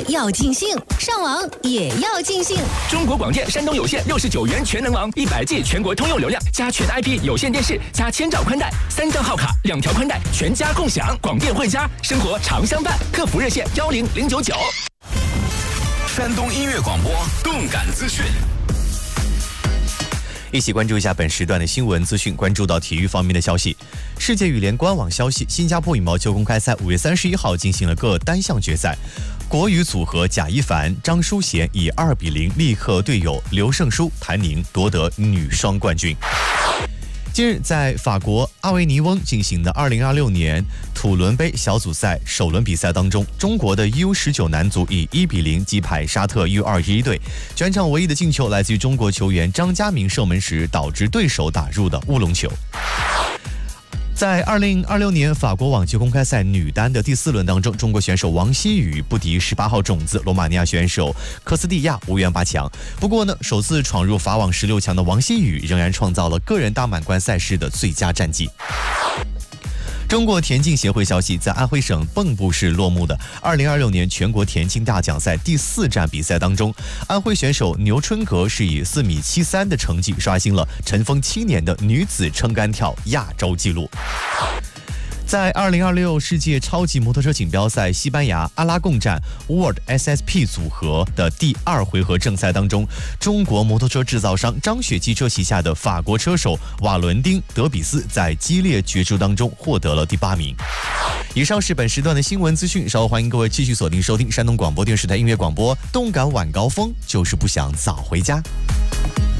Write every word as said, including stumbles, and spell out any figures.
要尽兴，上网也要尽兴。 中国广电山东有线六十九元全能王，一百 G 全国通用流量，加全 I P 有线电视，加千兆宽带，三张号卡，两条宽带，全家共享。广电汇家，生活常相伴。客服热线幺零零九九。 山东音乐广播，动感资讯。 一起关注一下本时段的新闻资讯，关注到体育方面的消息。世界羽联官网消息，新加坡羽毛球公开赛五月三十一号进行了各单项决赛，国羽组合贾一凡、张淑娴以二比零力克队友刘胜书、谭宁，夺得女双冠军。近日，在法国阿维尼翁进行的二零二六年土伦杯小组赛首轮比赛当中，中国的 U 十九 男足以一比零击败沙特 U 二十一 队，全场唯一的进球来自于中国球员张家明射门时导致对手打入的乌龙球。在二零二六年法国网球公开赛女单的第四轮当中，中国选手王希雨不敌十八号种子罗马尼亚选手科斯蒂亚，无缘八强。不过呢，首次闯入法网十六强的王希雨仍然创造了个人大满贯赛事的最佳战绩。中国田径协会消息，在安徽省蚌埠市落幕的二零二六年全国田径大奖赛第四站比赛当中，安徽选手牛春格是以四米七三的成绩刷新了尘封七年的女子撑杆跳亚洲纪录。在二零二六世界超级摩托车锦标赛西班牙阿拉贡站 World S S P 组合的第二回合正赛当中，中国摩托车制造商张雪汽车旗下的法国车手瓦伦丁·德比斯在激烈角逐当中获得了第八名。以上是本时段的新闻资讯，稍后欢迎各位继续锁定收听山东广播电视台音乐广播，动感晚高峰，就是不想早回家。